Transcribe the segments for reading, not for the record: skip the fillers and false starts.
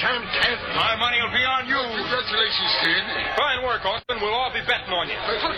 champ, Ted. My money will be on you. Congratulations, Ted. Fine work, Ogden. We'll all be betting on you. Oh,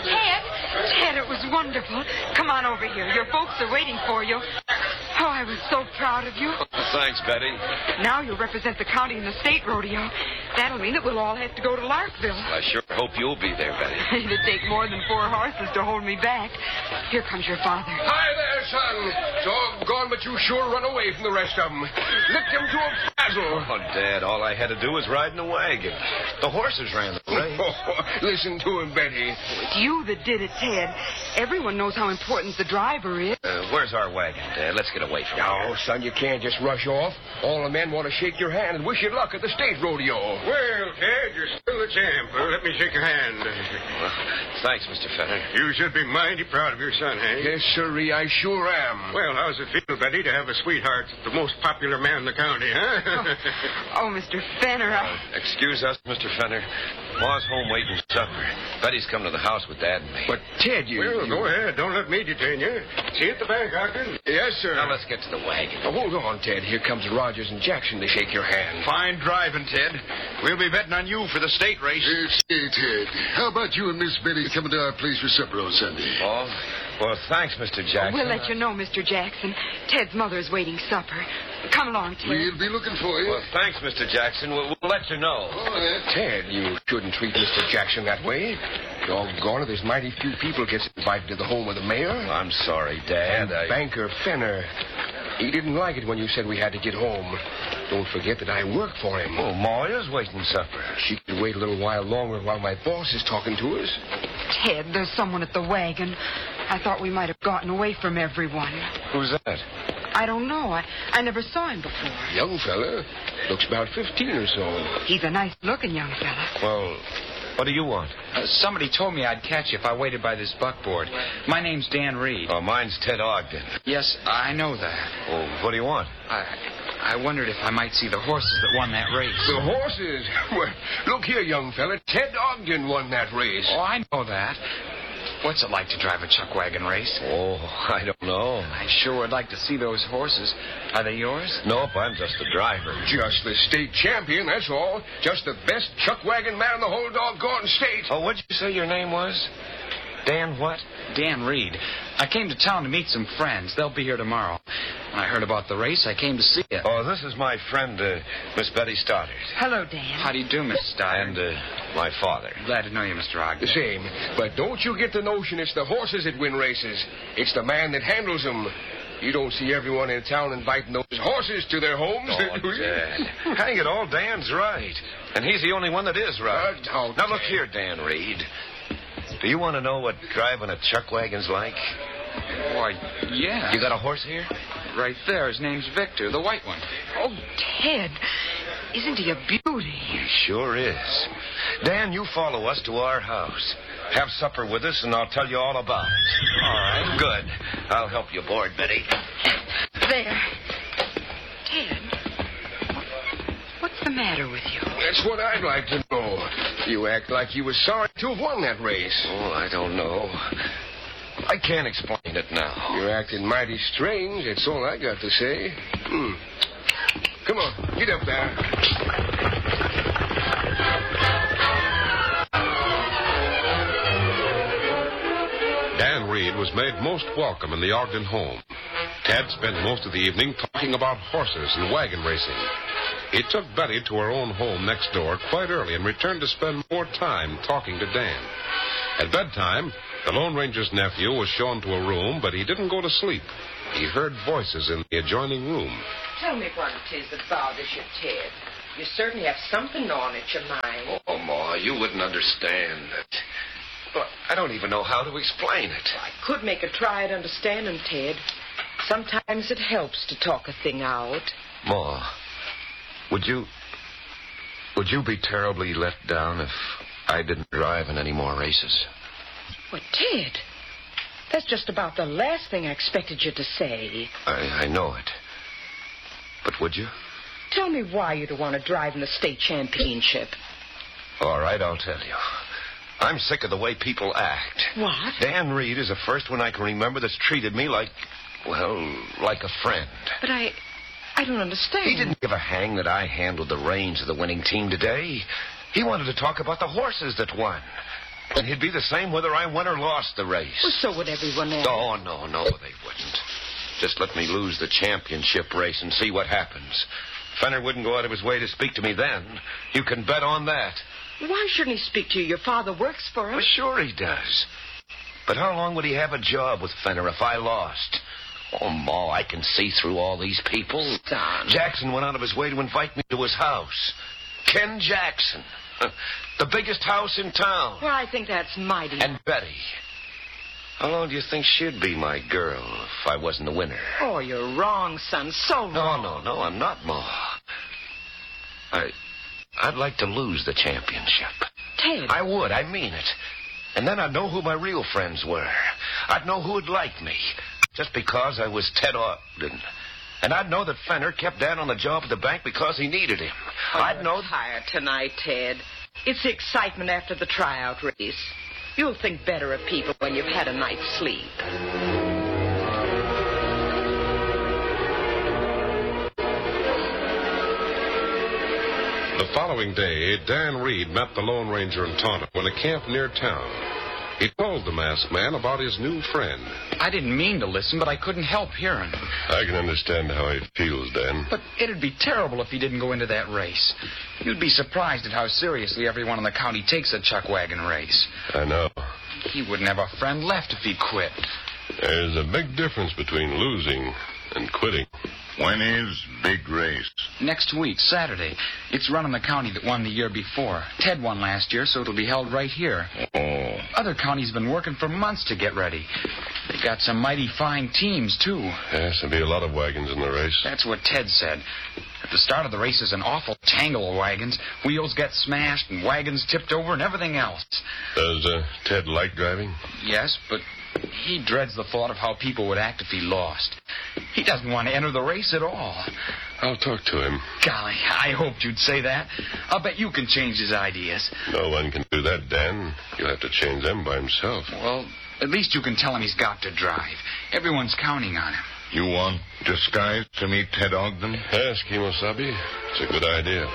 Ted, it was wonderful. Come on over here. Your folks are waiting for you. Oh, I was so proud of you. Thanks, Betty. Now you'll represent the county in the state rodeo. That'll mean that we'll all have to go to Larkville. I sure hope you'll be there, Betty. It'd take more than 4 horses to hold me back. Here comes your father. Hi there, son. Doggone, but you sure run away from the rest of them. Licked them to a frazzle. Oh, Dad, all I had to do was ride in the wagon. The horses ran the race. Listen to him, Betty. It's you that did it, Ted. Everyone knows how important the driver is. Where's our wagon, Dad? Let's get away from here. No, son, you can't just rush off. All the men want to shake your hand and wish you luck at the state rodeo. Well, Ted, you're still the champ. Let me shake your hand. Well, thanks, Mr. Fenner. You should be mighty proud of your son, Hank. Yes, sirree, I sure am. Well, how's it feel, Betty, to have a sweetheart, the most popular man in the county, huh? Oh, Mr. Fenner, Excuse us, Mr. Fenner. Ma's home waiting for supper. Betty's come to the house with Dad and me. But, Ted, Well, go ahead. Don't let me detain you. See you at the bank, Ogden. Yes, sir. Now, let's get to the wagon. Now, hold on, Ted. Here comes Rogers and Jackson to shake your hand. Fine driving, Ted. We'll be betting on you for the state race. Say, Ted, how about you and Miss Betty coming to our place for supper on Sunday? Oh, well, thanks, Mr. Jackson. we'll let you know, Mr. Jackson. Ted's mother is waiting supper. Come along, Ted. We'll be looking for you. Well, thanks, Mr. Jackson. We'll let you know. All right. Ted, you shouldn't treat Mr. Jackson that way. Doggone it, there's mighty few people gets invited to the home of the mayor. I'm sorry, Dad. Banker Fenner. He didn't like it when you said we had to get home. Don't forget that I work for him. Oh, Ma is waiting supper. She could wait a little while longer while my boss is talking to us. Ted, there's someone at the wagon. I thought we might have gotten away from everyone. Who's that? I don't know. I never saw him before. Young fella. Looks about 15 or so. He's a nice-looking young fella. Well, what do you want? Somebody told me I'd catch you if I waited by this buckboard. My name's Dan Reed. Oh, mine's Ted Ogden. Yes, I know that. Oh, what do you want? I wondered if I might see the horses that won that race. The horses? Well, look here, young fella. Ted Ogden won that race. Oh, I know that. What's it like to drive a chuck wagon race? Oh, I don't know. I sure would like to see those horses. Are they yours? Nope, I'm just the driver. Just the state champion, that's all. Just the best chuck wagon man in the whole doggone state. Oh, what'd you say your name was? Dan what? Dan Reed. I came to town to meet some friends. They'll be here tomorrow. When I heard about the race, I came to see you. Oh, this is my friend, Miss Betty Stoddard. Hello, Dan. How do you do, Miss Stoddard? And, my father. Glad to know you, Mr. Ogden. The same. But don't you get the notion it's the horses that win races. It's the man that handles them. You don't see everyone in town inviting those horses to their homes, Oh, do you? Dad. Hang it all, Dan's right. And he's the only one that is right. Now, look Dan. here, Dan Reed. Do you want to know what driving a chuck wagon's like? Why, yeah. You got a horse here? Right there. His name's Victor, the white one. Oh, Ted. Isn't he a beauty? He sure is. Dan, you follow us to our house. Have supper with us, and I'll tell you all about it. All right. Good. I'll help you aboard, Betty. There. Ted, what's the matter with you? That's what I'd like to know. You act like you was sorry to have won that race. Oh, I don't know. I can't explain it now. You're acting mighty strange, that's all I got to say. Come on, get up there. Dan Reed was made most welcome in the Ogden home. Ted spent most of the evening talking about horses and wagon racing. He took Betty to her own home next door quite early and returned to spend more time talking to Dan. At bedtime, the Lone Ranger's nephew was shown to a room, but he didn't go to sleep. He heard voices in the adjoining room. Tell me what it is that bothers you, Ted. You certainly have something on at your mind. Oh, Ma, you wouldn't understand it. But I don't even know how to explain it. I could make a try at understanding, Ted. Sometimes it helps to talk a thing out. Ma, would you be terribly let down if I didn't drive in any more races? Well, Ted, that's just about the last thing I expected you to say. I know it. But would you? Tell me why you don't want to drive in the state championship. All right, I'll tell you. I'm sick of the way people act. What? Dan Reed is the first one I can remember that's treated me like a friend. But I don't understand. He didn't give a hang that I handled the reins of the winning team today. He wanted to talk about the horses that won. And he'd be the same whether I won or lost the race. Well, so would everyone else. Oh, no, they wouldn't. Just let me lose the championship race and see what happens. Fenner wouldn't go out of his way to speak to me then. You can bet on that. Why shouldn't he speak to you? Your father works for him. Well, sure he does. But how long would he have a job with Fenner if I lost? Oh, Ma, I can see through all these people. Son. Jackson went out of his way to invite me to his house. Ken Jackson. The biggest house in town. Well, I think that's mighty. And Betty. How long do you think she'd be my girl if I wasn't the winner? Oh, you're wrong, son. So wrong. No, I'm not, Ma. I'd like to lose the championship. Ted. I would. I mean it. And then I'd know who my real friends were. I'd know who'd like me. Just because I was Ted Ogden. And I'd know that Fenner kept Dad on the job at the bank because he needed him. I'd know... tired tonight, Ted. It's the excitement after the tryout race. You'll think better of people when you've had a night's sleep. The following day, Dan Reed met the Lone Ranger and Tonto in a camp near town. He told the masked man about his new friend. I didn't mean to listen, but I couldn't help hearing. I can understand how he feels, Dan. But it'd be terrible if he didn't go into that race. You'd be surprised at how seriously everyone in the county takes a chuck wagon race. I know. He wouldn't have a friend left if he quit. There's a big difference between losing and quitting. When is big race? Next week, Saturday. It's run in the county that won the year before. Ted won last year, so it'll be held right here. Oh. Other counties have been working for months to get ready. They got some mighty fine teams, too. Yes, there'll be a lot of wagons in the race. That's what Ted said. At the start of the race is an awful tangle of wagons. Wheels get smashed and wagons tipped over and everything else. Does Ted like driving? Yes, but he dreads the thought of how people would act if he lost. He doesn't want to enter the race at all. I'll talk to him. Golly, I hoped you'd say that. I'll bet you can change his ideas. No one can do that, Dan. You'll have to change them by himself. Well, at least you can tell him he's got to drive. Everyone's counting on him. You want disguise to meet Ted Ogden? Yes, Kimosabe. It's a good idea.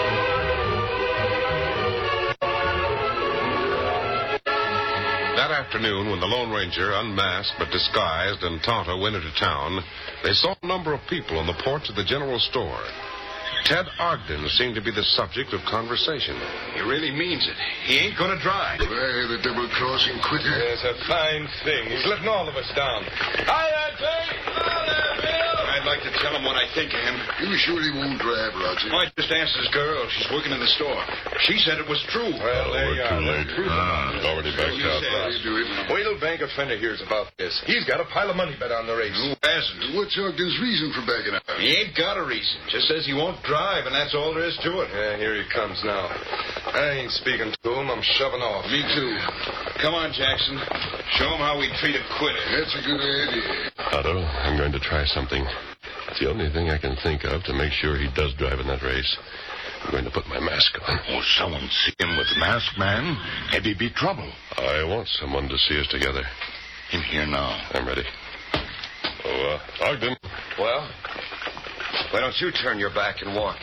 That afternoon, when the Lone Ranger, unmasked but disguised, and Tonto went into town, they saw a number of people on the porch of the general store. Ted Ogden seemed to be the subject of conversation. He really means it. He ain't going to drive. Why, the double-crossing quitter. It's a fine thing. He's letting all of us down. Hi, Jake! Hello there, Bill! I'd like to tell him what I think of him. You sure he won't drive, Roger? I just asked his girl. She's working in the store. She said it was true. Well, there you are. Too late. He's already backed out. Wait till Banker Fender hears about this. He's got a pile of money bet on the race. Who hasn't? What's Ogden's reason for backing out? He ain't got a reason. Just says he won't drive, and that's all there is to it. Yeah, here he comes now. I ain't speaking to him. I'm shoving off. Me too. Come on, Jackson. Show him how we treat a quitter. That's a good idea. Otto, I'm going to try something. It's the only thing I can think of to make sure he does drive in that race. I'm going to put my mask on. Oh, someone see him with the mask, man. Maybe be trouble. I want someone to see us together. Him here now. I'm ready. Oh, Ogden. Well, why don't you turn your back and walk?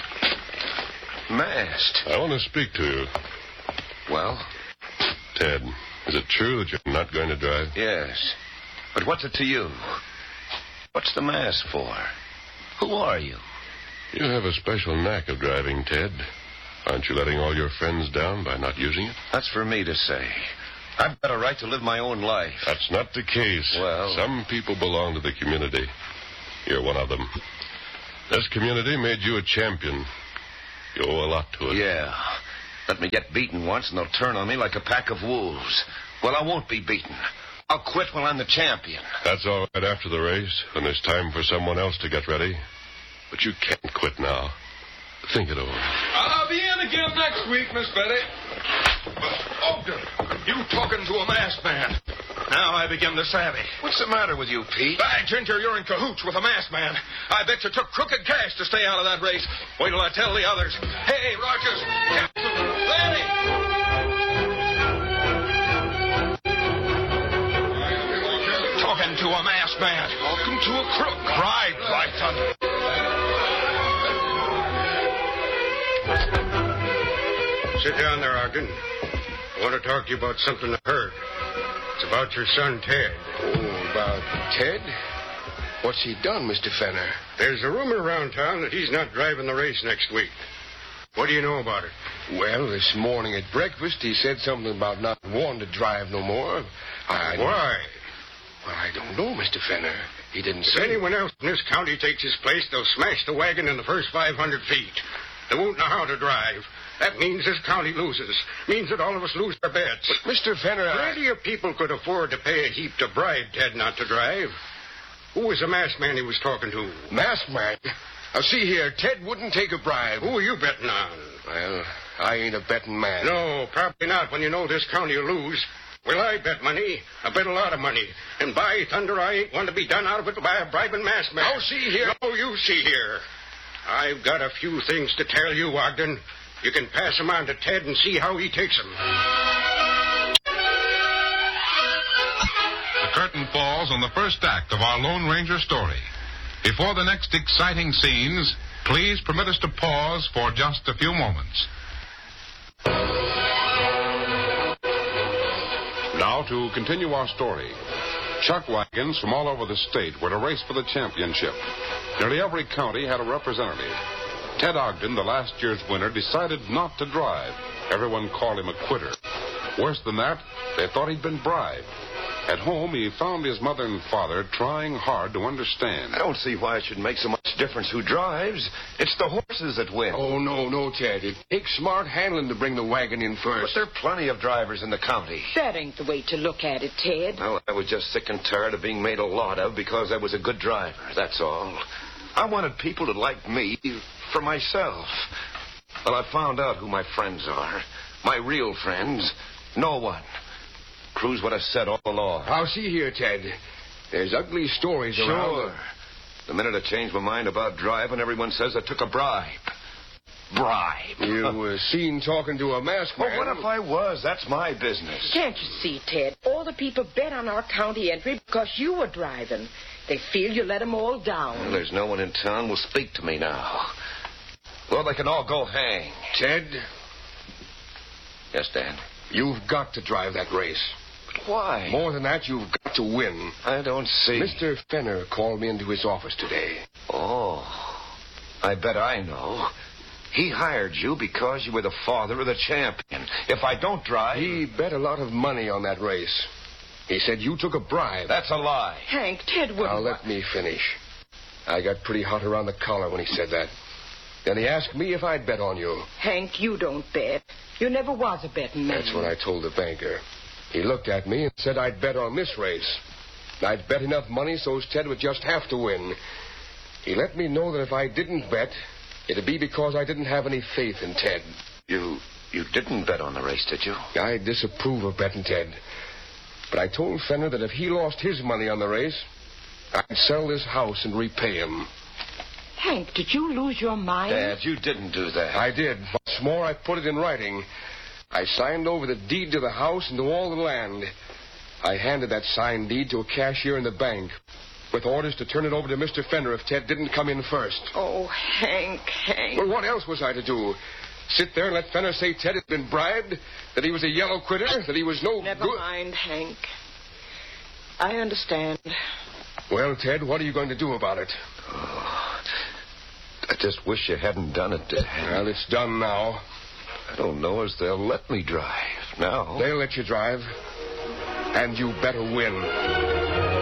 Masked. I want to speak to you. Well? Ted, is it true that you're not going to drive? Yes. But what's it to you? What's the mask for? Who are you? You have a special knack of driving, Ted. Aren't you letting all your friends down by not using it? That's for me to say. I've got a right to live my own life. That's not the case. Well... Some people belong to the community. You're one of them. This community made you a champion. You owe a lot to it. Yeah. Let me get beaten once and they'll turn on me like a pack of wolves. Well, I won't be beaten. I'll quit when I'm the champion. That's all right after the race, when there's time for someone else to get ready. But you can't quit now. Think it over. I'll be in again next week, Miss Betty. Ogden, you talking to a masked man. Now I begin to savvy. What's the matter with you, Pete? By Ginger, you're in cahoots with a masked man. I bet you took crooked cash to stay out of that race. Wait till I tell the others. Hey, Rogers, Captain, Lanny. Talking to a masked man. Talking to a crook. Ride, by thunder. Sit down there, Ogden. I want to talk to you about something I heard. It's about your son, Ted. Oh, about Ted? What's he done, Mr. Fenner? There's a rumor around town that he's not driving the race next week. What do you know about it? Well, this morning at breakfast, he said something about not wanting to drive no more. Why? Well, I don't know, Mr. Fenner. He didn't say. If anyone else in this county takes his place, they'll smash the wagon in the first 500 feet. They won't know how to drive. That means this county loses. Means that all of us lose our bets. But, Mr. Fenner, plenty of people could afford to pay a heap to bribe Ted not to drive. Who was the masked man he was talking to? Masked man? Now, see here, Ted wouldn't take a bribe. Who are you betting on? Well, I ain't a betting man. No, probably not when you know this county will lose. Well, I bet money. I bet a lot of money. And by thunder, I ain't one to be done out of it by a bribing masked man. Now, see here. No, you see here. I've got a few things to tell you, Ogden. You can pass them on to Ted and see how he takes them. The curtain falls on the first act of our Lone Ranger story. Before the next exciting scenes, please permit us to pause for just a few moments. Now to continue our story. Chuck wagons from all over the state were to race for the championship. Nearly every county had a representative. Ted Ogden, the last year's winner, decided not to drive. Everyone called him a quitter. Worse than that, they thought he'd been bribed. At home, he found his mother and father trying hard to understand. I don't see why it should make so much difference who drives. It's the horses that win. Oh, no, Ted. It takes smart handling to bring the wagon in first. But there are plenty of drivers in the county. That ain't the way to look at it, Ted. Well, I was just sick and tired of being made a lot of because I was a good driver, that's all. I wanted people to like me for myself. Well, I found out who my friends are. My real friends. No one. Proves what I said all along. Now, see here, Ted. There's ugly stories around. Sure. The minute I changed my mind about driving, everyone says I took a bribe. Bribe. You were seen talking to a masked man. Well, what if I was? That's my business. Can't you see, Ted? All the people bet on our county entry because you were driving. They feel you let them all down. Well, there's no one in town will speak to me now. Well, they can all go hang. Ted? Yes, Dan? You've got to drive that race. But why? More than that, you've got to win. I don't see. Mr. Fenner called me into his office today. Oh, I bet I know. He hired you because you were the father of the champion. If I don't drive... He bet a lot of money on that race. He said you took a bribe. That's a lie. Hank, Ted wouldn't... Now, let me finish. I got pretty hot around the collar when he said that. Then he asked me if I'd bet on you. Hank, you don't bet. You never was a betting man. That's what I told the banker. He looked at me and said I'd bet on this race. I'd bet enough money so Ted would just have to win. He let me know that if I didn't bet, it'd be because I didn't have any faith in Ted. You didn't bet on the race, did you? I disapprove of betting Ted. But I told Fenner that if he lost his money on the race, I'd sell this house and repay him. Hank, did you lose your mind? Dad, you didn't do that. I did. What's more, I put it in writing. I signed over the deed to the house and to all the land. I handed that signed deed to a cashier in the bank with orders to turn it over to Mr. Fenner if Ted didn't come in first. Oh, Hank. Well, what else was I to do? Sit there and let Fenner say Ted had been bribed? That he was a yellow critter? That he was no good? Never mind, Hank. I understand. Well, Ted, what are you going to do about it? Oh, I just wish you hadn't done it, Dad. Well, it's done now. I don't know as they'll let me drive now. They'll let you drive. And you better win.